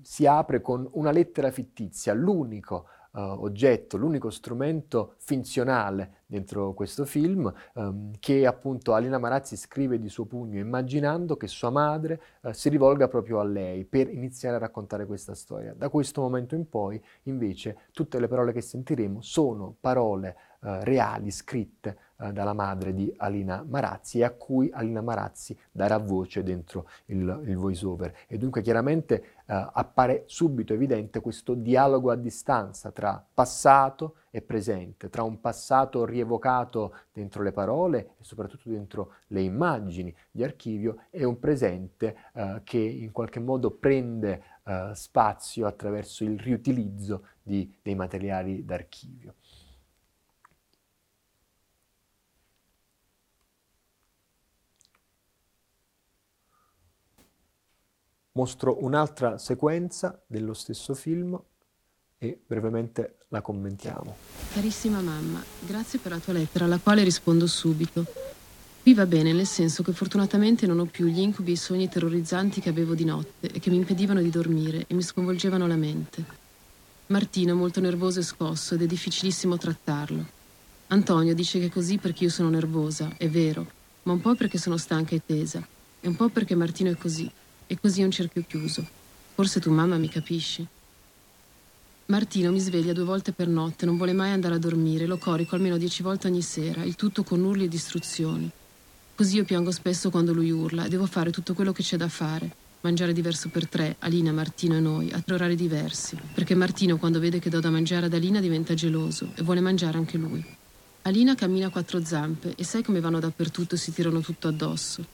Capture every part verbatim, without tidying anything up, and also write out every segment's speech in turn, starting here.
si apre con una lettera fittizia, l'unico uh, oggetto, l'unico strumento finzionale dentro questo film, um, che appunto Alina Marazzi scrive di suo pugno immaginando che sua madre uh, si rivolga proprio a lei per iniziare a raccontare questa storia. Da questo momento in poi, invece, tutte le parole che sentiremo sono parole uh, reali, scritte uh, dalla madre di Alina Marazzi e a cui Alina Marazzi darà voce dentro il, il voice over. E dunque chiaramente uh, appare subito evidente questo dialogo a distanza tra passato e presente, tra un passato rievocato dentro le parole e soprattutto dentro le immagini di archivio e un presente uh, che in qualche modo prende uh, spazio attraverso il riutilizzo di, dei materiali d'archivio. Mostro un'altra sequenza dello stesso film e brevemente la commentiamo. Carissima mamma, grazie per la tua lettera, alla quale rispondo subito. Qui va bene, nel senso che fortunatamente non ho più gli incubi e i sogni terrorizzanti che avevo di notte e che mi impedivano di dormire e mi sconvolgevano la mente. Martino è molto nervoso e scosso ed è difficilissimo trattarlo. Antonio dice che è così perché io sono nervosa, è vero, ma un po' perché sono stanca e tesa, e un po' perché Martino è così, e così è un cerchio chiuso. Forse tu, mamma, mi capisci? Martino mi sveglia due volte per notte, non vuole mai andare a dormire, lo corico almeno dieci volte ogni sera, il tutto con urli e distruzioni. Così io piango spesso quando lui urla e devo fare tutto quello che c'è da fare. Mangiare diverso per tre, Alina, Martino e noi, a tre orari diversi. Perché Martino, quando vede che do da mangiare ad Alina, diventa geloso e vuole mangiare anche lui. Alina cammina a quattro zampe e sai come vanno dappertutto e si tirano tutto addosso.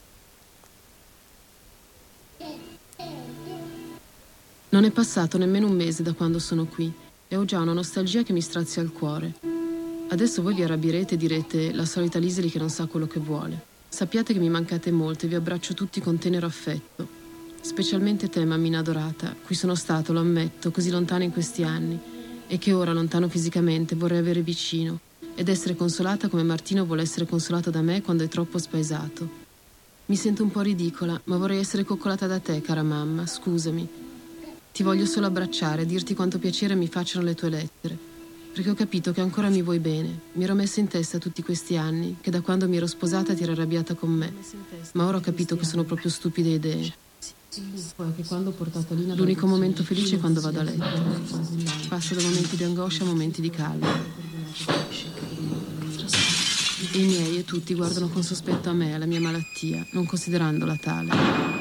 Non è passato nemmeno un mese da quando sono qui e ho già una nostalgia che mi strazia il cuore. Adesso voi vi arrabbierete e direte la solita Liseli che non sa quello che vuole. Sappiate che mi mancate molto e vi abbraccio tutti con tenero affetto. Specialmente te, mammina adorata, cui sono stato, lo ammetto, così lontana in questi anni e che ora, lontano fisicamente, vorrei avere vicino ed essere consolata come Martino vuole essere consolato da me quando è troppo spaesato. Mi sento un po' ridicola, ma vorrei essere coccolata da te, cara mamma, scusami. Ti voglio solo abbracciare e dirti quanto piacere mi facciano le tue lettere, perché ho capito che ancora mi vuoi bene. Mi ero messa in testa tutti questi anni che da quando mi ero sposata ti eri arrabbiata con me, ma ora ho capito che sono proprio stupide idee. L'unico momento felice è quando vado a letto. Passo da momenti di angoscia a momenti di calma. E i miei e tutti guardano con sospetto a me, alla mia malattia, non considerandola tale.